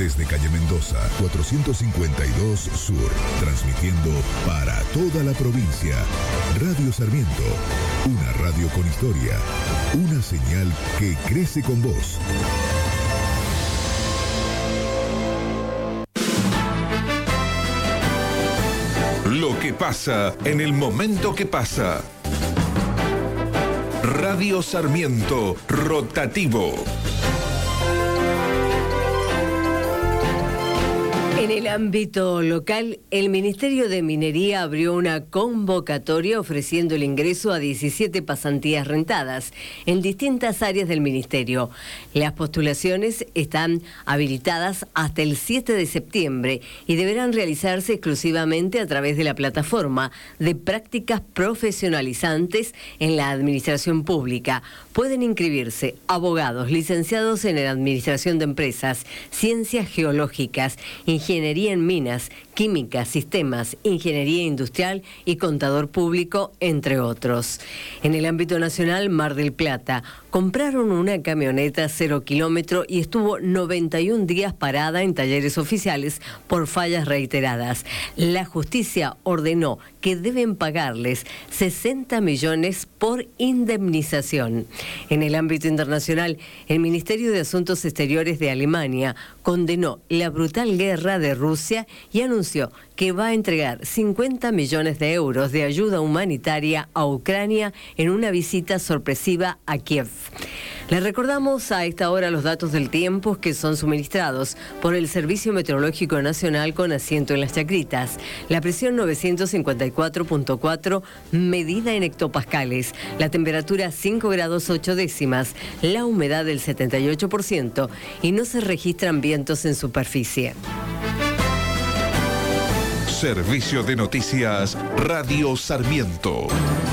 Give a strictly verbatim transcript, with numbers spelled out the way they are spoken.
desde calle Mendoza, cuatrocientos cincuenta y dos Sur, transmitiendo para toda la provincia. Radio Sarmiento, una radio con historia, una señal que crece con vos. Lo que pasa en el momento que pasa. Radio Sarmiento, rotativo. En el ámbito local, el Ministerio de Minería abrió una convocatoria ofreciendo el ingreso a diecisiete pasantías rentadas en distintas áreas del Ministerio. Las postulaciones están habilitadas hasta el siete de septiembre y deberán realizarse exclusivamente a través de la plataforma de prácticas profesionalizantes en la administración pública. Pueden inscribirse abogados licenciados en Administración de Empresas, Ciencias Geológicas, Ingeniería Ingeniería en Minas, Química, Sistemas, Ingeniería Industrial y Contador Público, entre otros. En el ámbito nacional, Mar del Plata, compraron una camioneta cero kilómetro y estuvo noventa y un días parada en talleres oficiales por fallas reiteradas. La justicia ordenó que deben pagarles sesenta millones por indemnización. En el ámbito internacional, el Ministerio de Asuntos Exteriores de Alemania condenó la brutal guerra de Rusia y anunció que va a entregar cincuenta millones de euros de ayuda humanitaria a Ucrania en una visita sorpresiva a Kiev. Les recordamos a esta hora los datos del tiempo que son suministrados por el Servicio Meteorológico Nacional con asiento en las Chacritas. La presión novecientos cincuenta y cuatro punto cuatro, medida en hectopascales. La temperatura cinco grados ocho décimas. La humedad del setenta y ocho por ciento y no se registran vientos en superficie. Servicio de Noticias Radio Sarmiento.